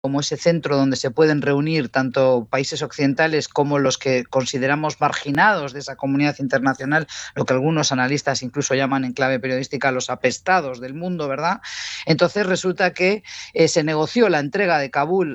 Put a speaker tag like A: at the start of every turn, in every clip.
A: como ese centro donde se pueden reunir tanto países occidentales como los que consideramos marginados de esa comunidad internacional, lo que algunos analistas incluso llaman en clave periodística los apestados del mundo, ¿verdad? Entonces resulta que se negoció la entrega de Kabul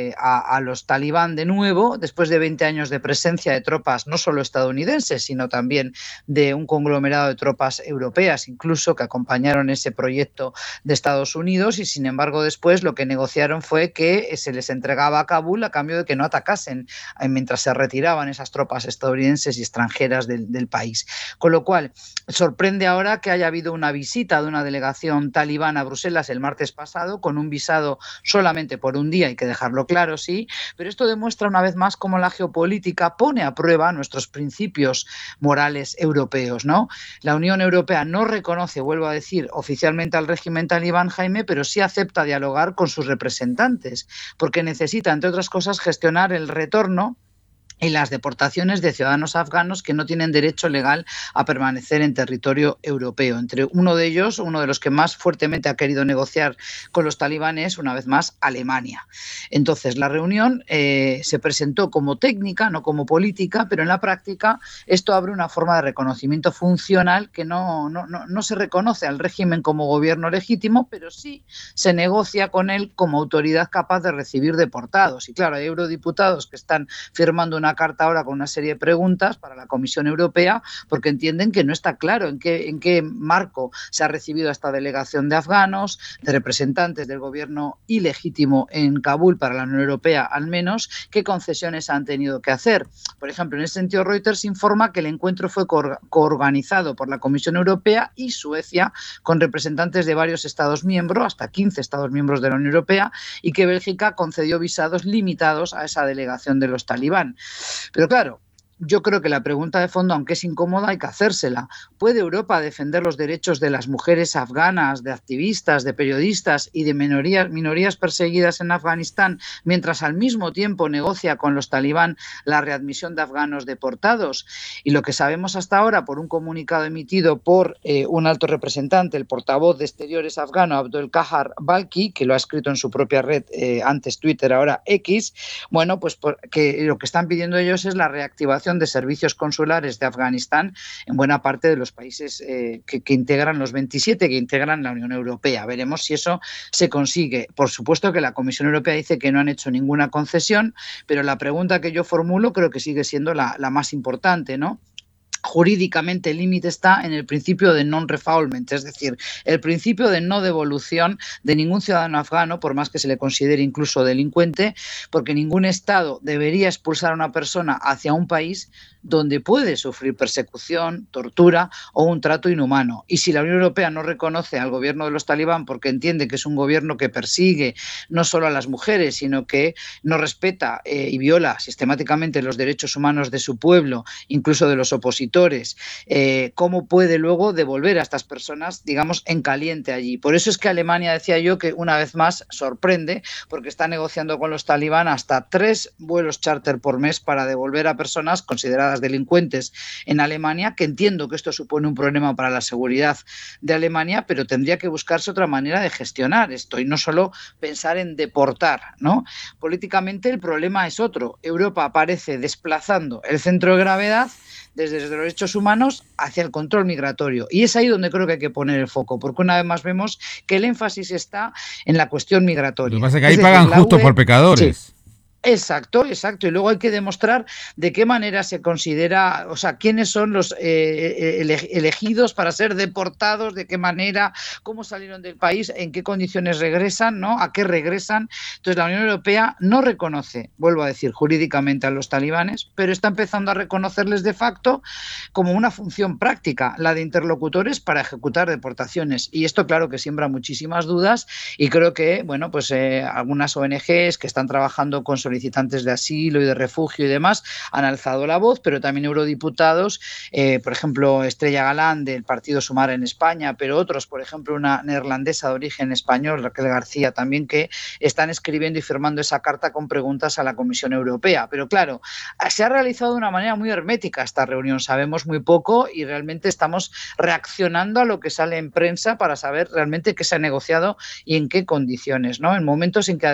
A: a los talibán de nuevo, después de 20 años de presencia de tropas no solo estadounidenses, sino también de un conglomerado de tropas europeas, incluso que acompañaron ese proyecto de Estados Unidos, y sin embargo después lo que negociaron fue que se les entregaba a Kabul a cambio de que no atacasen mientras se retiraban esas tropas estadounidenses y extranjeras del país. Con lo cual, sorprende ahora que haya habido una visita de una delegación talibán a Bruselas el martes pasado, con un visado solamente por un día, hay que dejarlo claro, sí, pero esto demuestra una vez más cómo la geopolítica pone a prueba nuestros principios morales europeos, ¿no? La Unión Europea no reconoce, vuelvo a decir, oficialmente al régimen talibán, Jaime, pero sí acepta dialogar con sus representantes, porque necesita, entre otras cosas, gestionar el retorno y las deportaciones de ciudadanos afganos que no tienen derecho legal a permanecer en territorio europeo. Entre uno de ellos, uno de los que más fuertemente ha querido negociar con los talibanes, una vez más, Alemania. Entonces, la reunión se presentó como técnica, no como política, pero en la práctica esto abre una forma de reconocimiento funcional que no se reconoce al régimen como gobierno legítimo, pero sí se negocia con él como autoridad capaz de recibir deportados. Y claro, hay eurodiputados que están firmando una carta ahora con una serie de preguntas para la Comisión Europea porque entienden que no está claro en qué marco se ha recibido a esta delegación de afganos, de representantes del gobierno ilegítimo en Kabul para la Unión Europea al menos, qué concesiones han tenido que hacer. Por ejemplo, en ese sentido Reuters informa que el encuentro fue coorganizado por la Comisión Europea y Suecia con representantes de varios Estados miembros, hasta 15 Estados miembros de la Unión Europea, y que Bélgica concedió visados limitados a esa delegación de los talibán. Pero claro, yo creo que la pregunta de fondo, aunque es incómoda, hay que hacérsela. ¿Puede Europa defender los derechos de las mujeres afganas, de activistas, de periodistas y de minorías perseguidas en Afganistán, mientras al mismo tiempo negocia con los talibán la readmisión de afganos deportados? Y lo que sabemos hasta ahora, por un comunicado emitido por un alto representante, el portavoz de Exteriores afgano, Abdul Kahar Balki, que lo ha escrito en su propia red, antes Twitter, ahora X, bueno, pues que lo que están pidiendo ellos es la reactivación de servicios consulares de Afganistán en buena parte de los países que integran los 27 que integran la Unión Europea. Veremos si eso se consigue. Por supuesto que la Comisión Europea dice que no han hecho ninguna concesión, pero la pregunta que yo formulo creo que sigue siendo la más importante, ¿no? Jurídicamente el límite está en el principio de non-refoulement, es decir, el principio de no devolución de ningún ciudadano afgano, por más que se le considere incluso delincuente, porque ningún Estado debería expulsar a una persona hacia un país donde puede sufrir persecución, tortura o un trato inhumano. Y si la Unión Europea no reconoce al gobierno de los talibán porque entiende que es un gobierno que persigue no solo a las mujeres, sino que no respeta y viola sistemáticamente los derechos humanos de su pueblo, incluso de los opositores, ¿cómo puede luego devolver a estas personas, digamos, en caliente allí? Por eso es que Alemania, decía yo, que una vez más sorprende, porque está negociando con los talibán hasta 3 vuelos charter por mes para devolver a personas consideradas delincuentes en Alemania, que entiendo que esto supone un problema para la seguridad de Alemania, pero tendría que buscarse otra manera de gestionar esto y no solo pensar en deportar, ¿no? Políticamente el problema es otro. Europa aparece desplazando el centro de gravedad desde los derechos humanos hacia el control migratorio. Y es ahí donde creo que hay que poner el foco, porque una vez más vemos que el énfasis está en la cuestión
B: Lo que
A: migratoria.
B: pasa es que
A: Es
B: ahí
A: decir,
B: pagan
A: la
B: justo por
A: UE... Sí.
B: pecadores.
A: Exacto. Y luego hay que demostrar de qué manera se considera, o sea, quiénes son los elegidos para ser deportados, de qué manera, cómo salieron del país, en qué condiciones regresan, ¿no? A qué regresan. Entonces la Unión Europea no reconoce, vuelvo a decir, jurídicamente a los talibanes, pero está empezando a reconocerles de facto como una función práctica, la de interlocutores para ejecutar deportaciones. Y esto, claro, que siembra muchísimas dudas y creo que, bueno, pues algunas ONGs que están trabajando con solicitantes de asilo y de refugio y demás han alzado la voz, pero también eurodiputados, por ejemplo, Estrella Galán del partido Sumar en España, pero otros, por ejemplo, una neerlandesa de origen español, Raquel García, también, que están escribiendo y firmando esa carta con preguntas a la Comisión Europea. Pero claro, se ha realizado de una manera muy hermética esta reunión, sabemos muy poco y realmente estamos reaccionando a lo que sale en prensa para saber realmente qué se ha negociado y en qué condiciones, ¿no? En momentos en que